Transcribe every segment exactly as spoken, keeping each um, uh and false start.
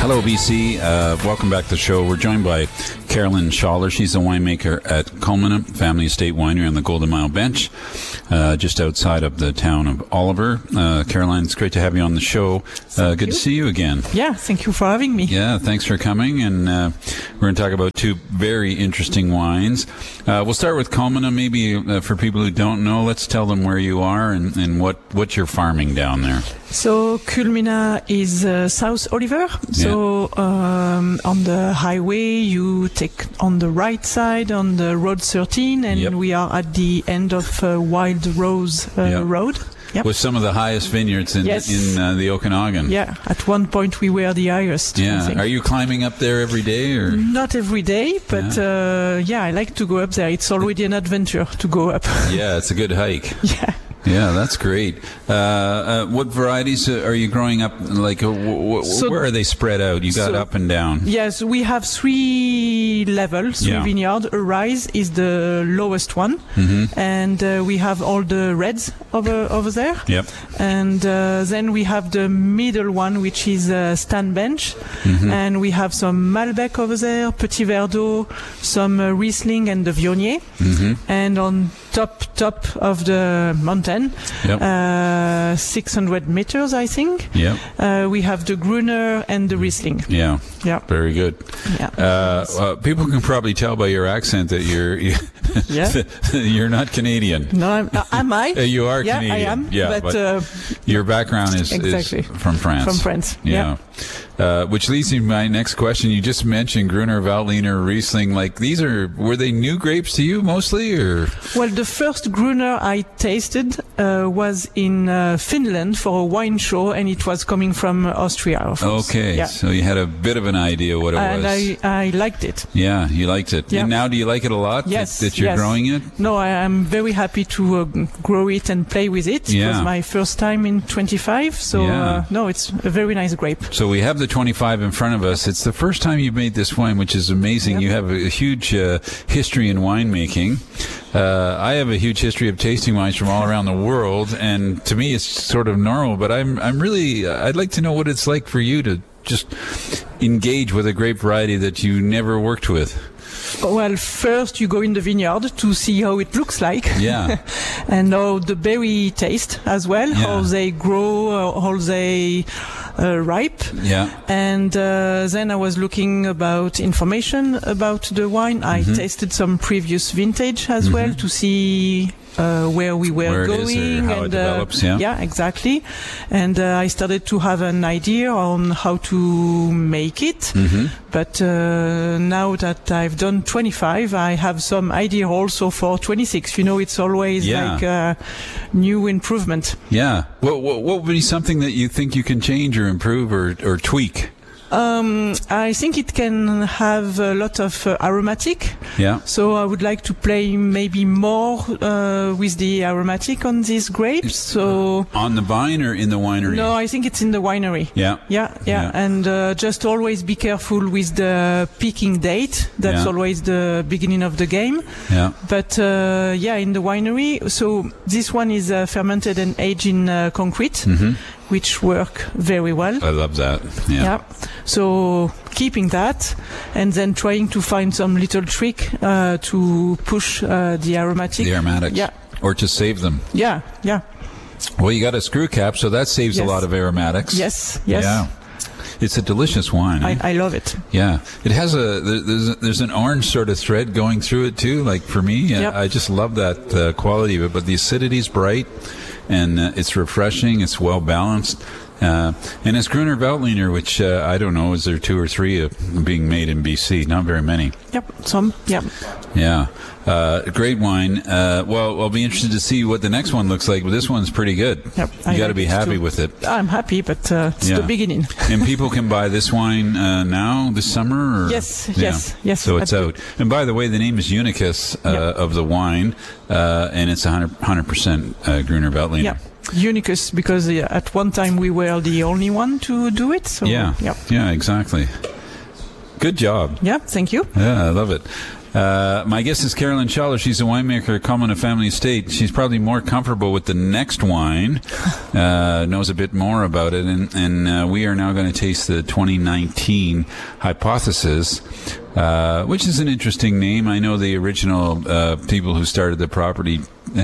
Hello, B C. Uh, welcome back to the show. We're joined by Carolyn Schaller. She's a winemaker at Culminant Family Estate Winery on the Golden Mile Bench, uh, just outside of the town of Oliver. Uh, Caroline, it's great to have you on the show. Uh, good you. to see you again. Yeah, thank you for having me. Yeah, thanks for coming. And uh, we're going to talk about two very interesting wines. Uh, we'll start with Culminant. Maybe uh, for people who don't know, let's tell them where you are and, and what, what you're farming down there. So Culminant is uh, South Oliver. So um, on the highway, you take on the right side on the Road thirteen, and yep. we are at the end of uh, Wild Rose uh, yep. Road. Yep. With some of the highest vineyards in yes. in uh, the Okanagan. Yeah, at one point we were the highest. Yeah, are you climbing up there every day or? Not every day, but yeah. Uh, yeah, I like to go up there. It's already an adventure to go up. Yeah, it's a good hike. Yeah. Yeah, that's great. Uh, uh, what varieties are you growing up? Like, uh, w- w- so, where are they spread out? You got so, up and down. Yes, we have three levels, three yeah. vineyards. A Rise is the lowest one, mm-hmm. and uh, we have all the reds over over there. Yep. And uh, then we have the middle one, which is uh, Stan Bench, mm-hmm. and we have some Malbec over there, Petit Verdot, some uh, Riesling, and the Viognier. Mm-hmm. And on top top of the mountain, yep. uh, six hundred meters, I think. Yep. Uh, we have the Gruner and the Riesling. Yeah. Yeah. Very good. Yeah. Uh, uh, people can probably tell by your accent that you're yeah. you're not Canadian. No, I'm, uh, am I? You are yeah, Canadian. I am. Yeah, but, but uh, your background is, exactly. is from France. From France. Yeah. yeah. Uh, which leads me to my next question. You just mentioned Gruner, Veltliner, Riesling. Like these are, were they new grapes to you mostly, or? Well, the first Gruner I tasted uh, was in uh, Finland for a wine show, and it was coming from Austria. Of course. Okay, yeah. so you had a bit of an idea what it and was. And I, I liked it. Yeah, you liked it. Yeah. And now do you like it a lot? Yes. That, that you're yes. growing it? No, I am very happy to uh, grow it and play with it. Yeah. It was my first time in twenty-five, so yeah. uh, no, it's a very nice grape. So we have the twenty-five in front of us. It's the first time you've made this wine, which is amazing. Yep. You have a, a huge uh, history in winemaking. Uh, I have a huge history of tasting wines from all around the world, and to me, it's sort of normal. But I'm, I'm really, I'd like to know what it's like for you to just engage with a grape variety that you never worked with. Well, first you go in the vineyard to see how it looks like. Yeah. And how the berry taste as well, yeah. how they grow, uh, how they uh, ripe. Yeah. And uh, then I was looking about information about the wine. I mm-hmm. tasted some previous vintage as mm-hmm. well to see Uh, where we were where going it is or how and it develops, yeah. Uh, yeah, exactly. And uh, I started to have an idea on how to make it. Mm-hmm. But uh, now that I've done twenty-five, I have some idea also for twenty-six. You know, it's always yeah. like a new improvement. Yeah. What, what what would be something that you think you can change or improve or or tweak? Um, I think it can have a lot of uh, aromatic. Yeah. So I would like to play maybe more uh, with the aromatic on these grapes. So on the vine or in the winery? No, I think it's in the winery. Yeah. Yeah, yeah. yeah. And uh, just always be careful with the picking date. That's yeah. always the beginning of the game. Yeah. But uh, yeah, in the winery. So this one is uh, fermented and aged in uh, concrete. Mm-hmm. Which work very well. I love that. Yeah. yeah. So keeping that, and then trying to find some little trick uh, to push uh, the aromatic. The aromatics. Yeah. Or to save them. Yeah. Yeah. Well, you got a screw cap, so that saves yes. a lot of aromatics. Yes. Yes. Yeah. It's a delicious wine. I, eh? I love it. Yeah, it has a there's a, there's an orange sort of thread going through it too. Like for me, yep. I just love that uh, quality of it. But the acidity is bright, and uh, it's refreshing. It's well balanced. Uh, and it's Gruner Veltliner, which uh, I don't know, is there two or three uh, being made in B C? Not very many. Yep, some. Yep. Yeah, uh, great wine. Uh, well, I'll be interested to see what the next one looks like, but this one's pretty good. Yep, you got to like be happy too. with it. I'm happy, but uh, it's yeah. the beginning. And people can buy this wine uh, now, this summer? Or? Yes, yeah. yes, yes. So it's out. And by the way, the name is Unicus uh, yep. of the wine, uh, and it's one hundred percent uh, Gruner Veltliner. Yeah. Unicus, because uh, at one time we were the only one to do it. So, yeah, yeah, yeah, exactly. Good job. Yeah, thank you. Yeah, I love it. Uh, my guest is Carolyn Schaller. She's a winemaker at Comina Family Estate. She's probably more comfortable with the next wine, uh, knows a bit more about it, and, and uh, we are now going to taste the twenty nineteen Hypothesis, uh, which is an interesting name. I know the original uh, people who started the property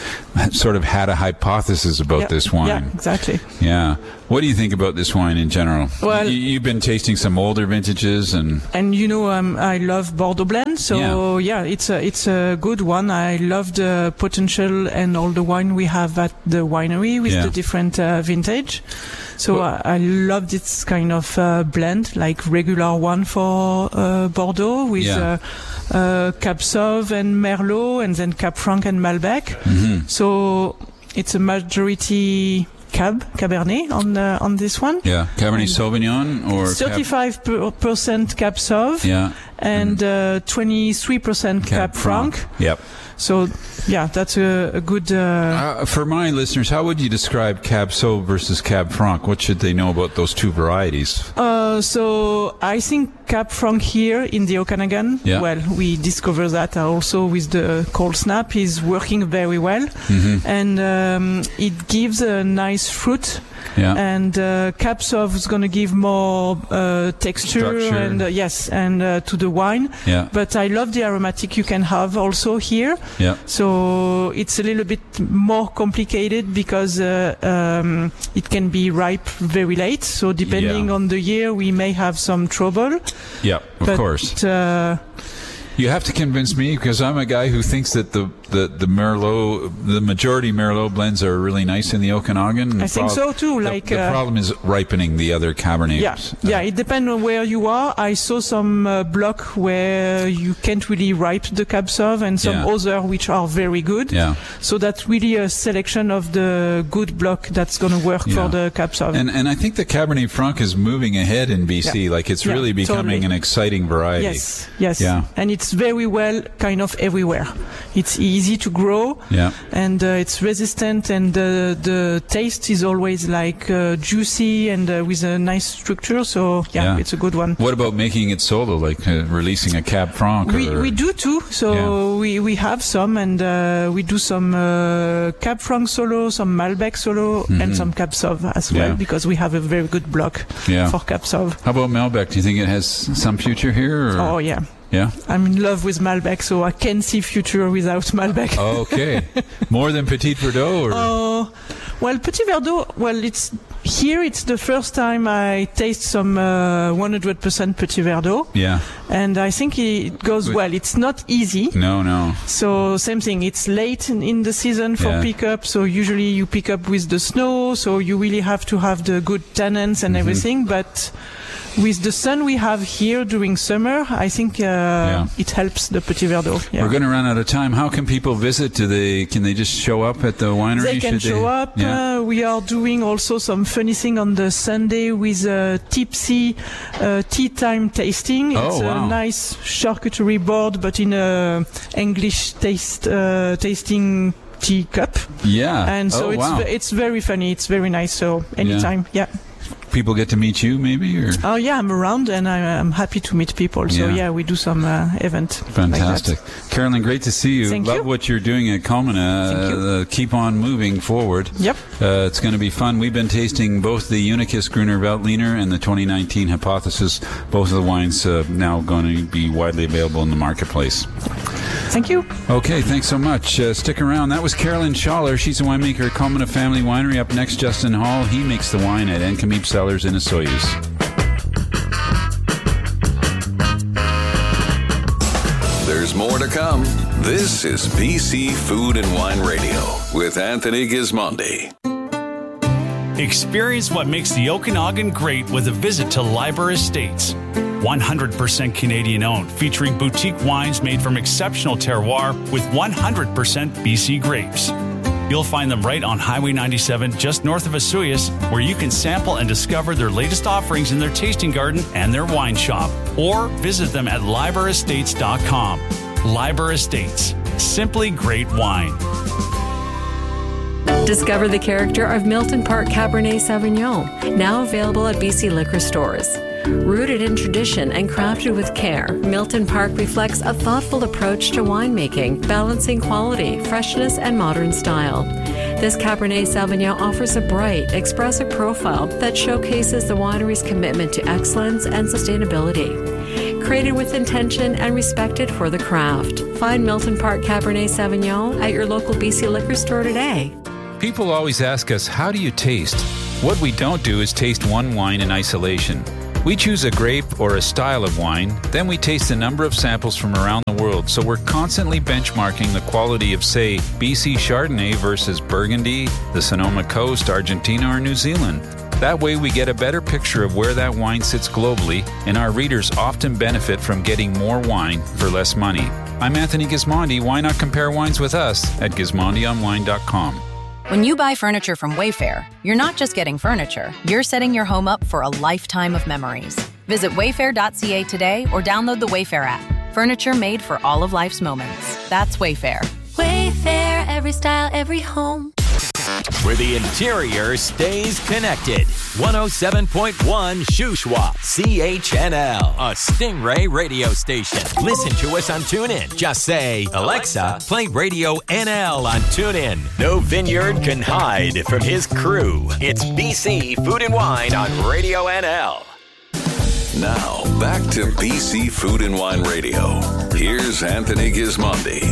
sort of had a hypothesis about yeah, this wine. Yeah, exactly. Yeah. What do you think about this wine in general? Well, you, you've been tasting some older vintages, and and you know, um, I love Bordeaux blend, so yeah. yeah, it's a it's a good one. I love the potential and all the wine we have at the winery with yeah. the different uh, vintage. So well, I, I love this kind of uh, blend, like regular one for uh, Bordeaux with yeah. uh, uh, Cab Sauv and Merlot, and then Cab Franc and Malbec. Mm-hmm. So it's a majority Cab Cabernet on uh, on this one. Yeah, Cabernet Sauvignon or thirty-five percent Cab Sauv. Yeah, and uh, twenty-three percent Cab, Cab Franc. Franc. Yep. So, yeah, that's a, a good... Uh, uh, for my listeners, how would you describe Cab Sauv versus Cab Franc? What should they know about those two varieties? Uh, so, I think Cab Franc here in the Okanagan, yeah. well, we discovered that also with the cold snap, is working very well. Mm-hmm. And um, it gives a nice fruit. Yeah. And uh, Cab Sauv is going to give more uh, texture Structure. and uh, yes, and uh, to the wine. Yeah. But I love the aromatic you can have also here. Yeah. So it's a little bit more complicated because uh, um, it can be ripe very late. So depending yeah. on the year, we may have some trouble. Yeah, of but, course. Uh, You have to convince me, because I'm a guy who thinks that the, the, the Merlot, the majority Merlot blends are really nice in the Okanagan. I think so too. The, like the uh, problem is ripening the other Cabernets. Yeah, uh, yeah. It depends on where you are. I saw some uh, block where you can't really ripe the Cab Sauv, and some yeah. other which are very good. Yeah. So that's really a selection of the good block that's going to work yeah. for the Cab Sauv. And and I think the Cabernet Franc is moving ahead in B C. Yeah. Like it's yeah, really becoming totally. an exciting variety. Yes, yes. Yeah. And it's very well kind of everywhere. It's easy to grow, yeah. and uh, it's resistant, and uh, the taste is always like uh, juicy and uh, with a nice structure. So yeah, yeah, it's a good one. What about making it solo, like uh, releasing a Cab Franc? We or, we do too. So yeah. we we have some, and uh, we do some uh, Cab Franc solo, some Malbec solo, mm-hmm. and some Cab Sauv as well, yeah. because we have a very good block yeah. for Cab Sauv. How about Malbec? Do you think it has some future here? Or? Oh yeah. Yeah, I'm in love with Malbec, so I can't see future without Malbec. Okay, more than Petit Verdot, or uh, well, Petit Verdot. Well, it's here. It's the first time I taste some uh, one hundred percent Petit Verdot. Yeah, and I think it goes well. It's not easy. No, no. So same thing. It's late in, in the season for yeah. pickup. So usually you pick up with the snow. So you really have to have the good tannins and mm-hmm. everything. But with the sun we have here during summer, I think uh, yeah. it helps the Petit Verdot. Yeah. We're going to run out of time. How can people visit? Do they can they just show up at the winery? They can Should show they? up. Yeah. Uh, we are doing also some funny thing on the Sunday with a tipsy uh, tea time tasting. Oh, it's wow. a nice charcuterie board, but in a English taste uh, tasting tea cup. Yeah. And so oh, it's wow. it's very funny. It's very nice. So anytime, yeah. yeah. People get to meet you, maybe? Or? Oh yeah, I'm around, and I'm, I'm happy to meet people. So yeah, yeah we do some uh, event. Fantastic, like Carolyn. Great to see you. Thank Love you. what you're doing at Comina. Thank you. Uh, keep on moving forward. Yep. Uh, it's going to be fun. We've been tasting both the Unicus Gruner Veltliner and the twenty nineteen Hypothesis. Both of the wines uh, now going to be widely available in the marketplace. Thank you. Okay, thanks so much. Uh, stick around. That was Carolyn Schaller. She's a winemaker at Comina Family Winery. Up next, Justin Hall. He makes the wine at Encamip Cellars in Osoyoos. There's more to come. This is B C Food and Wine Radio with Anthony Gismondi. Experience what makes the Okanagan great with a visit to Liber Estates. one hundred percent Canadian owned, featuring boutique wines made from exceptional terroir with one hundred percent B C grapes. You'll find them right on Highway ninety-seven, just north of Osoyoos, where you can sample and discover their latest offerings in their tasting garden and their wine shop. Or visit them at liber estates dot com. Liber Estates. Simply great wine. Discover the character of Milton Park Cabernet Sauvignon, now available at B C liquor stores. Rooted in tradition and crafted with care, Milton Park reflects a thoughtful approach to winemaking, balancing quality, freshness, and modern style. This Cabernet Sauvignon offers a bright, expressive profile that showcases the winery's commitment to excellence and sustainability. Created with intention and respected for the craft. Find Milton Park Cabernet Sauvignon at your local B C liquor store today. People always ask us, how do you taste? What we don't do is taste one wine in isolation. We choose a grape or a style of wine, then we taste a number of samples from around the world, so we're constantly benchmarking the quality of, say, B C Chardonnay versus Burgundy, the Sonoma Coast, Argentina, or New Zealand. That way we get a better picture of where that wine sits globally, and our readers often benefit from getting more wine for less money. I'm Anthony Gismondi. Why not compare wines with us at gismondi on wine dot com. When you buy furniture from Wayfair, you're not just getting furniture, you're setting your home up for a lifetime of memories. Visit wayfair dot c a today or download the Wayfair app. Furniture made for all of life's moments. That's Wayfair. Wayfair, every style, every home. Where the interior stays connected. one oh seven point one Shuswap, C H N L, a Stingray radio station. Listen to us on TuneIn. Just say, Alexa, play Radio N L on TuneIn. No vineyard can hide from his crew. It's B C Food and Wine on Radio N L. Now, back to B C Food and Wine Radio. Here's Anthony Gismondi.